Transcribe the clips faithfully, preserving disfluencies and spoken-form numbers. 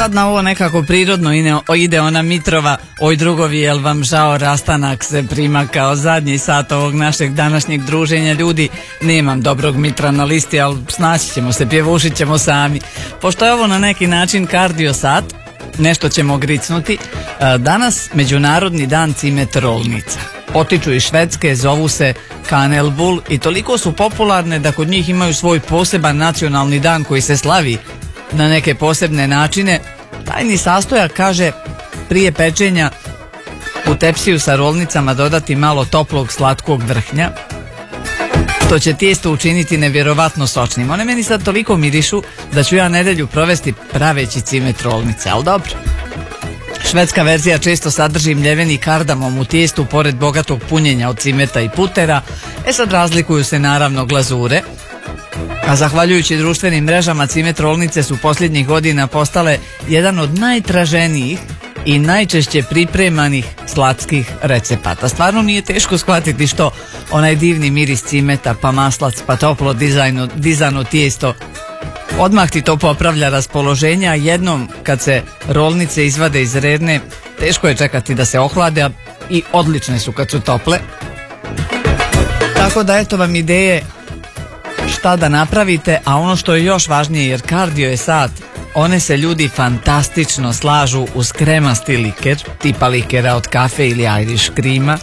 sad na ovo nekako prirodno ide ona Mitrova: oj drugovi, jel vam žao, rastanak se prima kao zadnji sat ovog našeg današnjeg druženja. Ljudi, nemam dobrog Mitra na listi, ali snaći ćemo se, pjevušit ćemo sami. Pošto je ovo na neki način kardio sat, nešto ćemo gricnuti. Danas Međunarodni dan cimetrolnica. Potiču iz Švedske, zovu se Kanelbull i toliko su popularne da kod njih imaju svoj poseban nacionalni dan koji se slavi na neke posebne načine. Tajni sastojak kaže: prije pečenja u tepsiju sa rolnicama dodati malo toplog slatkog vrhnja, što će tijesto učiniti nevjerovatno sočnim. One meni sad toliko mirišu da ću ja nedelju provesti praveći cimetrolnice, ali dobro. Švedska verzija često sadrži mljeveni kardamom u tijestu pored bogatog punjenja od cimeta i putera. E sad razlikuju se naravno glazure, a zahvaljujući društvenim mrežama cimetrolnice su posljednjih godina postale jedan od najtraženijih i najčešće pripremanih slatskih recepata. Stvarno nije teško shvatiti što onaj divni miris cimeta, pa maslac, pa toplo dizajno, dizano tijesto, odmah ti to popravlja raspoloženje, a jednom kad se rolnice izvade iz rerne, teško je čekati da se ohlade i odlične su kad su tople. Tako da eto vam ideje šta da napravite, a ono što je još važnije, jer kardio je sat, one se, ljudi, fantastično slažu uz kremasti liker, tipa likera od kafe ili Irish krima.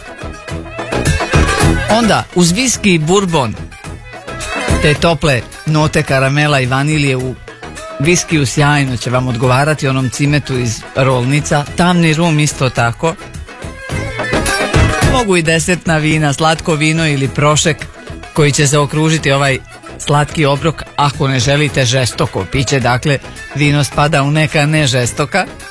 Onda uz viski i bourbon, te tople note karamela i vanilije u viskiju sjajno će vam odgovarati onom cimetu iz rolnica. Tamni rum isto tako. Mogu i desertna vina, slatko vino ili prošek koji će se okružiti ovaj slatki obrok ako ne želite žestoko piće. Dakle, vino spada u neka ne žestoka